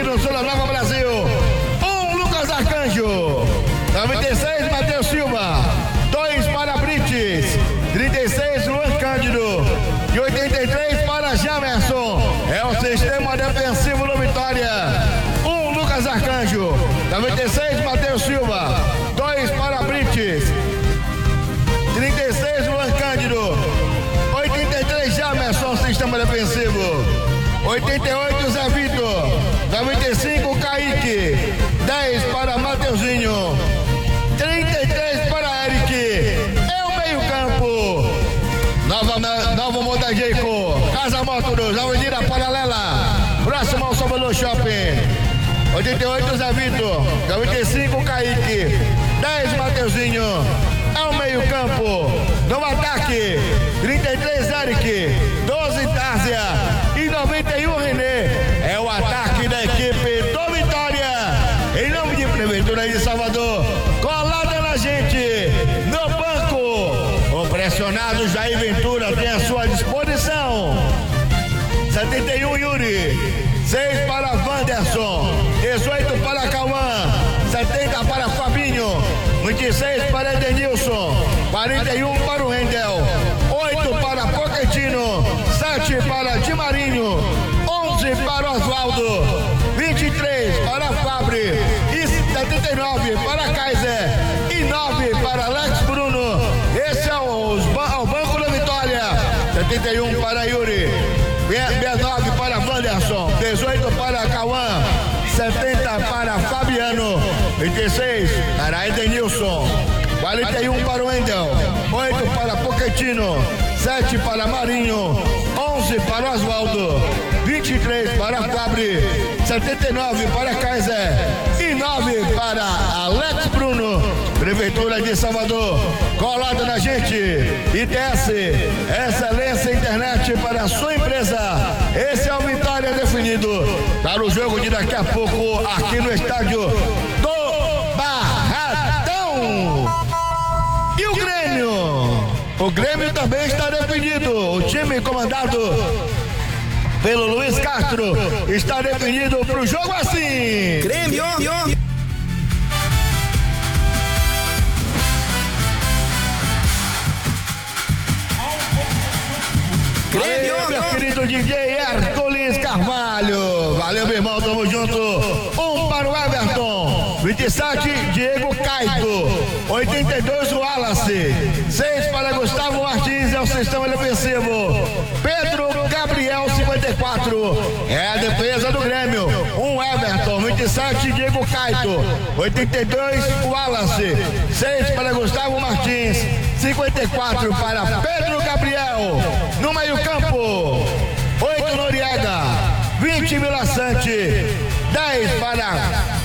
no Sul da Nova Brasil. 1, Lucas Arcanjo. 96, Matheus Silva. 2 para Brites. 36, Luan Cândido. E 83 para Jamerson. É o sistema defensivo do Vitória. 1, Lucas Arcanjo. 96, Matheus Silva. 2 para Brites. 36, Luan Cândido. 83, Jamerson, sistema defensivo. 88, Zé Vitor. 95, Kaique. 10 para Mateuzinho. 33 para Eric. É o meio campo. Nova Montageico. Casa Mótoros, Avenida Paralela. Próximo ao Salvador Shopping. 88, Zé Vitor. 95, Kaique. 10, Mateuzinho. É o meio campo. No ataque, 33, Eric. 12, Tárzia. E 91, Renê. É o ataque da equipe do Vitória. Em nome de Prefeitura de Salvador. Colada na gente. No banco. O pressionado Jair Ventura tem à sua disposição. 71, Yuri. 6 para Wanderson. 18 para Cauã. 70 para Fabinho. 26 para Edenilson. 41 para o Rendel. 8 para Pochettino. 7 para Di Marinho. 11 para Oswaldo. 23 para Fabre. E 79 para Kaiser. E 9 para Alex Bruno. Esse é o banco da Vitória. 71 para Yuri. 9 para Wanderson. 18 para Cauã. 70 para Fabiano. 26 para Edenilson. 41 para o Wendel. 8 para Pochettino. 7 para Marinho. 11 para Oswaldo. 23 para Fabre. 79 para Kaiser. E 9 para Alex Bruno. Prefeitura de Salvador. Colado na gente. ITS. Excelência Internet para a sua empresa. Esse é o Vitória definido para o jogo de daqui a pouco aqui no estádio do Barradão. E o Grêmio? O Grêmio também está definido. O time comandado pelo Luiz Castro está definido para o jogo assim. Grêmio. Grêmio, meu querido DJ Hércules Carvalho. Valeu, meu irmão, tamo junto. 1 para o Everton. 27, Diego Caito. 82, Wallace. 6 para Gustavo Martins, é o sistema defensivo. Pedro Gabriel, 54. É a defesa do Grêmio. 1 Everton. 27, Diego Caito. 82, Wallace. 6 para Gustavo Martins. 54 para Pedro Gabriel. No meio campo, 8 Noriega. 20 Milassante. 10 para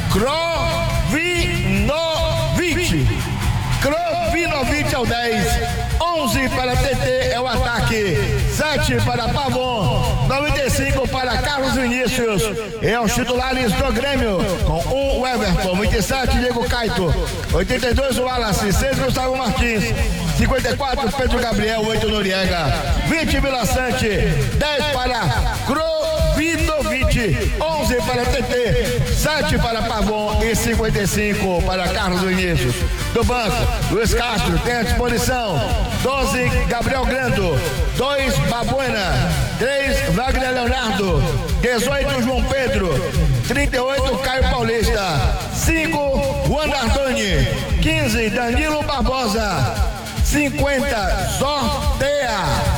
Krovinovic é o 10. 11 para TT é o ataque. 7 para Pavon. 95 para Carlos Vinícius. É os titulares do Grêmio. Com 1 Everton. 27 Diego Caito. 82 Wallace. 6 Gustavo Martins. 54 Pedro Gabriel. 8 Noriega. 20 Milassante. 10 para Krovinovic. 11 para TT. 7 para Pavon. E 55 para Carlos Vinícius. Do banco, Luiz Castro tem à disposição. 12 Gabriel Grando. 2 Babuena. 3 Wagner Leonardo. 18 João Pedro. 38 Caio Paulista. 5 Juan D'Antoni. 15 Danilo Barbosa. 50 Sorteia.